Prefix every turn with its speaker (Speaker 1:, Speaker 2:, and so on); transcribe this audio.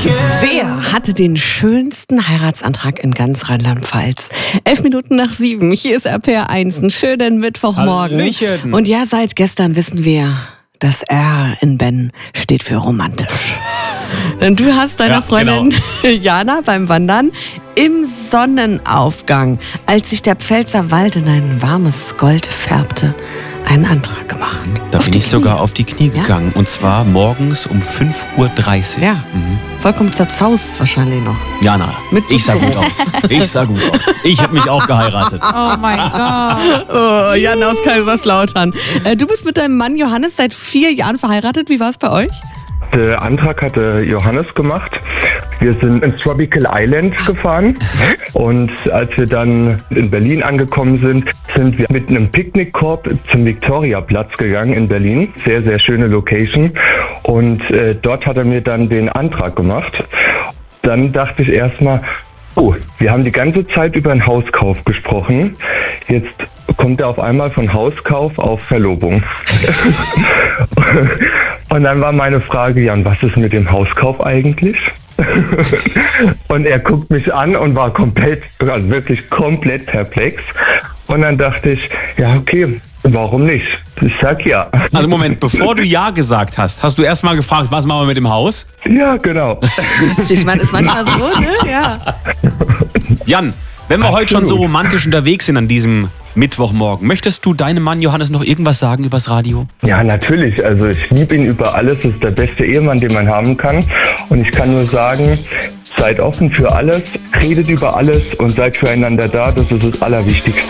Speaker 1: Wer hatte den schönsten Heiratsantrag in ganz Rheinland-Pfalz? 7:11. Hier ist RPR1. Einen schönen Mittwochmorgen.
Speaker 2: Hallöchen.
Speaker 1: Und ja, seit gestern wissen wir, das R in Ben steht für romantisch. Denn du hast deiner Freundin Jana beim Wandern im Sonnenaufgang, als sich der Pfälzer Wald in ein warmes Gold färbte, einen Antrag gemacht.
Speaker 2: Da bin ich sogar auf die Knie gegangen. Und zwar morgens um 5:30 Uhr.
Speaker 1: Ja, vollkommen zerzaust wahrscheinlich noch.
Speaker 2: Jana, ich sah gut aus. Ich habe mich auch geheiratet.
Speaker 3: Oh mein Gott.
Speaker 1: Oh, Jan aus Kaiserslautern. Du bist mit deinem Mann Johannes seit 4 Jahren verheiratet. Wie war es bei euch?
Speaker 4: Der Antrag hatte Johannes gemacht. Wir sind ins Tropical Island gefahren und als wir dann in Berlin angekommen sind, sind wir mit einem Picknickkorb zum Viktoriaplatz gegangen in Berlin. Sehr, sehr schöne Location und dort hat er mir dann den Antrag gemacht. Dann dachte ich erstmal, oh, wir haben die ganze Zeit über einen Hauskauf gesprochen. Jetzt kommt er auf einmal von Hauskauf auf Verlobung. Und dann war meine Frage, Jan, was ist mit dem Hauskauf eigentlich? Und er guckt mich an und war also wirklich komplett perplex. Und dann dachte ich, ja okay, warum nicht? Ich sag ja.
Speaker 2: Also Moment, bevor du Ja gesagt hast, hast du erst mal gefragt, was machen wir mit dem Haus?
Speaker 4: Ja, genau.
Speaker 1: Ich meine, ist manchmal so, ne? Ja.
Speaker 2: Jan, wenn wir heute schon so romantisch unterwegs sind an diesem Mittwochmorgen, möchtest du deinem Mann Johannes noch irgendwas sagen übers Radio?
Speaker 4: Ja, natürlich. Also ich liebe ihn über alles. Das ist der beste Ehemann, den man haben kann. Und ich kann nur sagen, seid offen für alles, redet über alles und seid füreinander da. Das ist das Allerwichtigste.